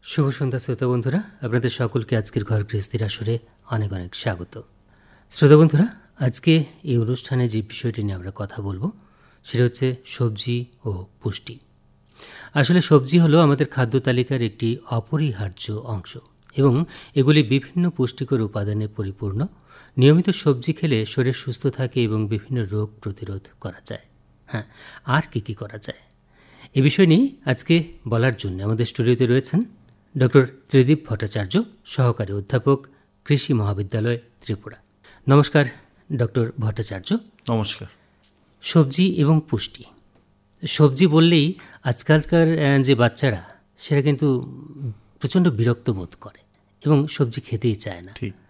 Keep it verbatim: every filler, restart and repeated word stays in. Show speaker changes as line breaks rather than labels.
শুভ সন্ধ্যা শ্রোতা বন্ধুরা, আপনাদের সকলকে আজকের ঘর গৃহস্থির আসরে অনেক অনেক স্বাগত। শ্রোতা বন্ধুরা, আজকে এই অনুষ্ঠানে যে বিষয়টি নিয়ে আমরা কথা বলবো সেটা হচ্ছে সবজি ও পুষ্টি। আসলে সবজি হলো আমাদের খাদ্য তালিকার একটি অপরিহার্য অংশ এবং এগুলি বিভিন্ন পুষ্টিকর উপাদানে পরিপূর্ণ। নিয়মিত সবজি খেলে শরীর সুস্থ থাকে এবং বিভিন্ন রোগ প্রতিরোধ করা যায়। হ্যাঁ, আর কি কি করা যায় এ বিষয় নিয়ে আজকে বলার জন্য আমাদের স্টুডিওতে রয়েছেন ডক্টর ত্রিদীপ ভট্টাচার্য, সহকারী অধ্যাপক, কৃষি মহাবিদ্যালয়, ত্রিপুরা। নমস্কার ডক্টর ভট্টাচার্য।
নমস্কার।
সবজি এবং পুষ্টি, সবজি বললেই আজকালকার যে বাচ্চারা সেটা কিন্তু প্রচণ্ড বিরক্ত বোধ করে এবং সবজি খেতেই চায় না।
ঠিক।